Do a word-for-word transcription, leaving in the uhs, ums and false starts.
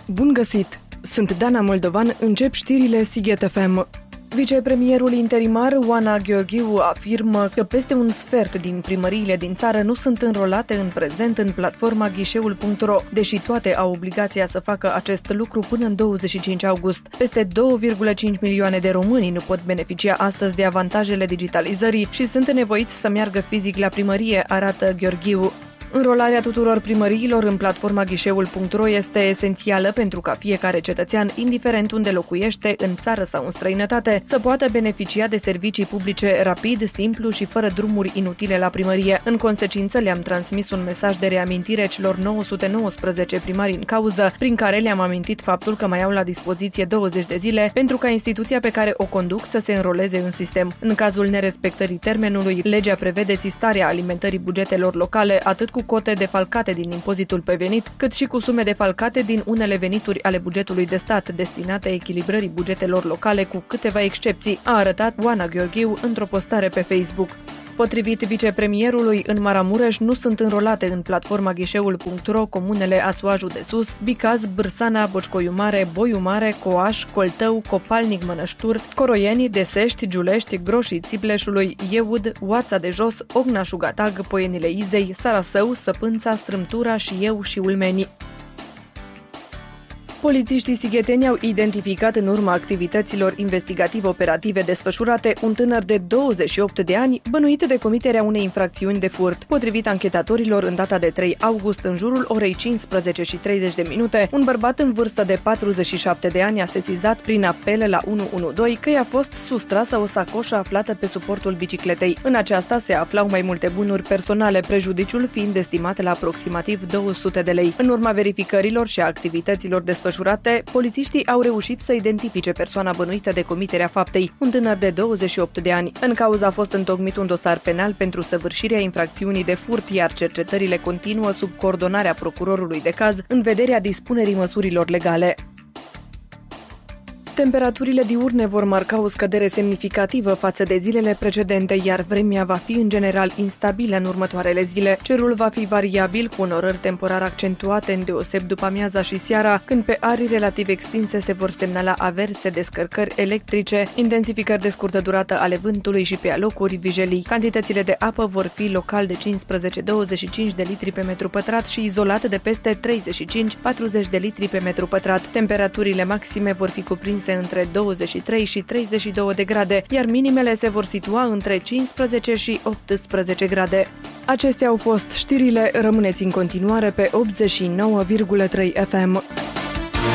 Bun găsit! Sunt Dana Moldovan, încep știrile Sighet F M. Vicepremierul interimar Oana Gheorghiu afirmă că peste un sfert din primăriile din țară nu sunt înrolate în prezent în platforma ghișeul punct ro, deși toate au obligația să facă acest lucru până în douăzeci și cinci august. Peste două virgulă cinci milioane de români nu pot beneficia astăzi de avantajele digitalizării și sunt nevoiți să meargă fizic la primărie, arată Gheorghiu. Înrolarea tuturor primăriilor în platforma ghișeul punct ro este esențială pentru ca fiecare cetățean, indiferent unde locuiește, în țară sau în străinătate, să poată beneficia de servicii publice rapid, simplu și fără drumuri inutile la primărie. În consecință, le-am transmis un mesaj de reamintire celor nouă sute nouăsprezece primari în cauză, prin care le-am amintit faptul că mai au la dispoziție douăzeci de zile pentru ca instituția pe care o conduc să se înroleze în sistem. În cazul nerespectării termenului, legea prevede sistarea alimentării bugetelor locale atât cu cote defalcate din impozitul pe venit, cât și cu sume defalcate din unele venituri ale bugetului de stat destinate echilibrării bugetelor locale, cu câteva excepții, a arătat Oana Gheorghiu într-o postare pe Facebook. Potrivit vicepremierului, în Maramureș nu sunt înrolate în platforma ghișeul punct ro comunele Asuajul de Sus, Bicaz, Bârsana, Bocșcoiu Mare, Boiu Mare, Coaș, Coltău, Copalnic Mănăștur, Coroieni, Desești, Giulești, Groșii Țipleșului, Ieud, Oața de Jos, Ogna-Șugatag, Poienile Izei, Sarasău, Săpânța, Strâmtura și Eu și Ulmeni. Polițiștii sigheteni au identificat în urma activităților investigativ-operative desfășurate un tânăr de douăzeci și opt de ani bănuit de comiterea unei infracțiuni de furt. Potrivit anchetatorilor, în data de trei august, în jurul orei cincisprezece și treizeci de minute, un bărbat în vârstă de patruzeci și șapte de ani a sesizat prin apel la unu unu doi că i-a fost sustrasă o sacoșă aflată pe suportul bicicletei. În aceasta se aflau mai multe bunuri personale, prejudiciul fiind estimat la aproximativ două sute de lei. În urma verificărilor și a activităților desfășurate, polițiștii au reușit să identifice persoana bănuită de comiterea faptei, un tânăr de douăzeci și opt de ani. În cauză a fost întocmit un dosar penal pentru săvârșirea infracțiunii de furt, iar cercetările continuă sub coordonarea procurorului de caz în vederea dispunerii măsurilor legale. Temperaturile diurne vor marca o scădere semnificativă față de zilele precedente, iar vremea va fi în general instabilă în următoarele zile. Cerul va fi variabil, cu onorări temporar accentuate, îndeoseb după amiaza și seara, când pe arii relativ extinse se vor semnala averse, descărcări electrice, intensificări de scurtă durată ale vântului și pe alocuri vijelii. Cantitățile de apă vor fi local de cincisprezece - douăzeci și cinci de litri pe metru pătrat și izolat de peste treizeci și cinci - patruzeci de litri pe metru pătrat. Temperaturile maxime vor fi cuprinse între douăzeci și trei și treizeci și două de grade, iar minimele se vor situa între cincisprezece și optsprezece grade. Acestea au fost știrile, rămâneți în continuare pe optzeci și nouă virgulă trei F M.